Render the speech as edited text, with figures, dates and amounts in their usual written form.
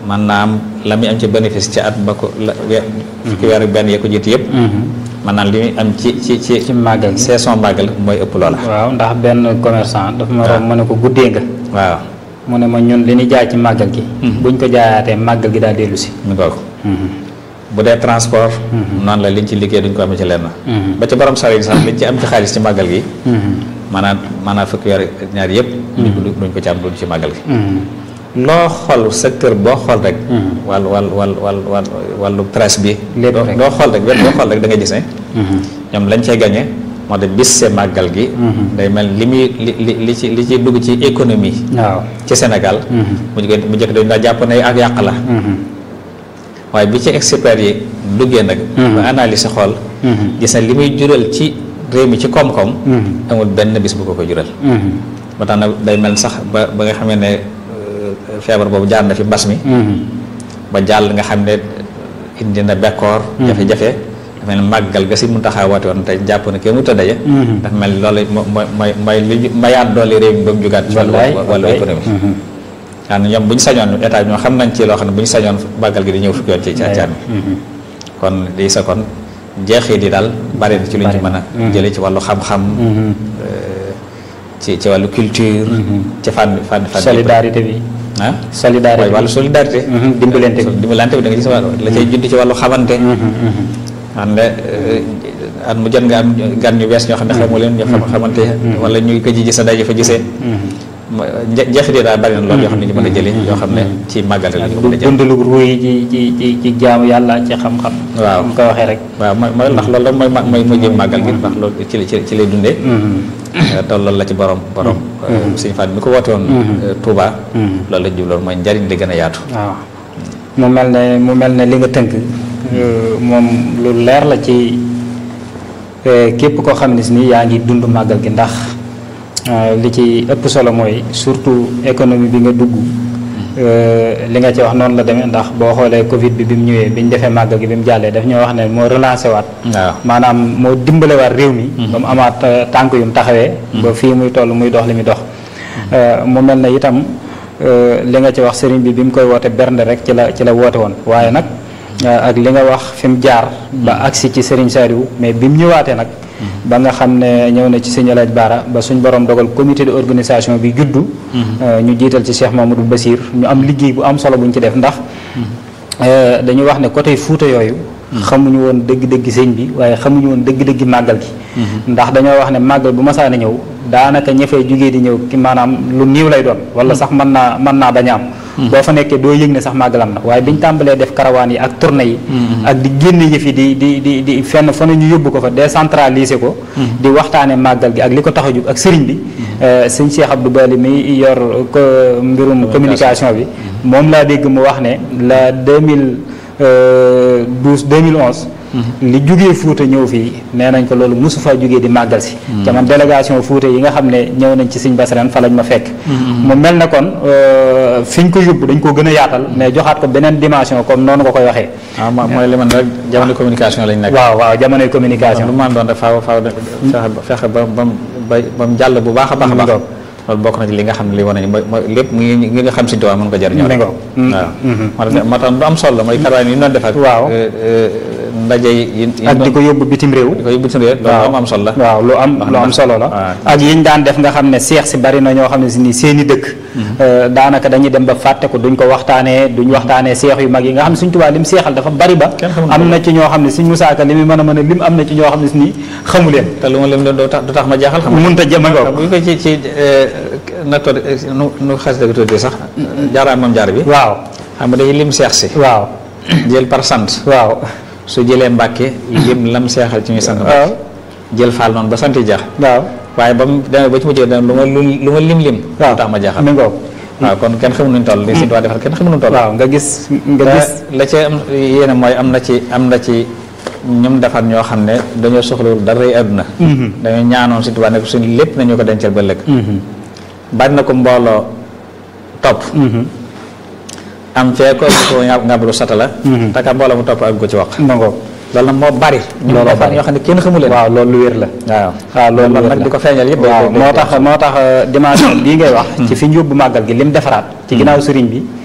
man naa am la muy am ci bénéfice ci at ba ko fukki weer ak benn yee ko jiitu yëpp man naa li muy am ci màggal saison màggal mooy ëpp loola. waaw ndax benn commerçant dafa ma romb ma ne ko guddee nga. waaw mu ne ma ñun li ñu jaay ci màggal gi. buñ ko jaayaatee màggal gi daal dellu si. mu ngoog bu dee transport. noonu la liñ ci liggéey duñ ko amee ci lenn. ba ci borom sare yi sax liñ ci am ci xaalis ci màggal gi. maanaam fukki weer ñaar yëpp. duñ ko ci am duñ ci màggal gi. loo xool secteur boo xool rek. wàllu presse bi. lépp rek doo xool rek boo xool rek da nga gis ne. ñoom lañ cee gagné moo de bis see màggal gi. day mel li muy li ci dugg ci économie. waaw ci Sénégal. mu jëkk dañ daa jàpp ne ak yàq la. waaye bi ci experts yi duggee nag. ba analyse xool. gis na li muy jural ci réew mi ci koom-koom. amul benn bis bu ko jural. ba tax na day mel sax ba nga xamee ne feebar boobu jaar na fi mbas mi. ba jàll nga xam ne indi na bekkoor. jafe-jafe dafa mel màggal ga si mun taxaa woote woon te jàpp ne kenn mu ta daje. dafa mel loolu mooy li mayaat doole réew mi ba mu jugaat ci wàllu économie. xam ne ñoom bu ñu sañoon état ñoo xam nañ ci loo xam ne bu ñu sañoon màggal gi di ñëw fukki yoon ci acaan bi kon di sa kon jeexee di daal bari na ci lu ñu ci mën a jële ci wàllu xam-xam ci wàllu culture ci fànn solidarité bi solidarité wàllu solidarité dimbalante bi da nga gis la cay judd ci wàllu xamante xam ne at mu jot nga am gan ñu bees ñoo xam ne xamoo leen ñu xamante wala ñu ko ji gis sa daje fa gisee jeexit yi daal bari na loolu yoo xam ne ñu mën a jëlee yoo xam ne ci màggal la ñu ko mën a jël dundalu ruuy ci jaamu yàlla ci xam-xam waaw mu ko waxee rek waaw mooy ndax loolu rek mooy jëm màggal gi ndax loolu ci lay dundee te loolu la ci borom Sëñ Fall mi ko woote woon Touba loolu la jubloon mooy njariñ li gën a yaatu waaw mu mel ne li nga tënk moom lu leer la ci képp koo xam ne si ni yaa ngi dund màggal gi ndax li ci ëpp solo mooy surtout économie bi nga dugg li nga ci wax noonu la demee ndax boo xoolee Covid bi mu ñëwee bi ñu defee màggal gi bi mu jàllee daf ñoo wax ne moo relancé waat maanaam moo dimbale waat réew mi ba mu amaat tànk yu mu taxawee ba fii muy toll muy dox li muy dox mu mel ne itam li nga ci wax sëriñ bi mu koy woote bernde rek ci la woote woon waaye nag ak li nga wax fi mu jaar ba agsi ci sëriñ Saliou mais bi mu ñëwaatee nag ba nga xam ne ñëw na ci sëñ Alaaj Baara ba suñ borom dogal comité de organisation bi juddu ñu jiital ci Cheikh Mamadou Bassir ñu am liggéey bu am solo bu ñu ci def ndax dañu wax ne côté Fuuta yooyu xamuñu woon dëgg-dëgg sëñ bi waaye xamuñu woon dëgg-dëgg màggal gi ndax dañoo wax ne màggal bu masaana ñëw daanaka ña fay jugee di ñëw ki maanaam lu niiw lay doon wala sax mën naa bañ a am boo fa nekkee doo yëg ne sax màggalam na waaye biñ tàmbalee def karawaan yi ak tournée yi ak di génne yëf yi di fenn fa ñu yóbbu ko fa décentraliser ko di waxtaane màggal gi ak li ko tax a jóg ak sëriñ bi sëñ Cheikh Abdou Bali mi yor ko mbirum communication bi moom laa dégg mu wax ne la 2011 li jugee Fuuta ñëw fii nee nañ ko loolu mosu faa jugee di màggal si ca man délégation Fuuta yi nga xam ne ñëw nañ ci Sëñ Bass ren fa lañ ma fekk mu mel ne kon fi ñu ko yóbbu dañ ko gën a yaatal mais joxaat ko beneen dimension comme noonu nga koy waxee mooy li man rek jamono communication lañ nekk waaw jamonoy communication lu man doon def faaw fexe ba mu jàll bu baax a baax a baax loolu bokk na ci li nga xam ne li wane mooy lépp ngi nga xam Sëñ Tuubaa mën ko jariñoo waaw moo tax lu am solo la mooy karwaan yi ñu doon def ak waaw ndaje yi ak di ko yóbbu bitim réew loolu am solo la waaw lu am solo la ak yiñ daan def nga xam ne seex si bari na ñoo xam ne si ni seeni dëkk daanaka dañuy dem ba fàtte ko duñ ko duñ waxtaanee seex yu mag yi nga xam ne Sëñ Tuubaa lim seexal dafa bari ba am na ci ñoo xam ne Sëñ Musaa Ka li mu mën a lim am na ci ñoo xam ne si ni xamu leen te lu ma lim du tax ma jaaxal xam mënta jëma nga bu ñu ko ci na toog nu xas dëgg tuuti sax jaaraam moom jaar bi waaw xam nga dañuy lim seex si waaw jël par sant waaw su jëlee Mbàkke lim lam seexal ci ñuy sant Mbàkke jël Faal noonu ba sant jax waaw waaye ba mu demee ba ci mujjee da lu ma lim waaw tax ma jaaxal mi ngoog waaw kon kenn xamul nuñ toll li Sëñ Tuubaa defal kenn xamul nuñ toll waaw nga gis la ca am yéene mooy am na ci ñoom defar ñoo xam ne dañoo soxlawul dara yi àdduna dañoo ñaanoon Sëñ Tuubaa ne ko suñ lépp nañu ko dencal ba lëkk bari na ko mbooloo topp am fee ko ngàbbalu satala taka mbooloo mu topp ak ko ci wax loolu nag moo bari ñu defar ñoo xam ne kenn xamu leen waaw loolu lu wér la waaw loolu nag di ko feeñal yëpp moo tax dimension bii ngay wax ci fi ñu yóbbu màggal gi lim defaraat ci ginnaaw sëriñ bi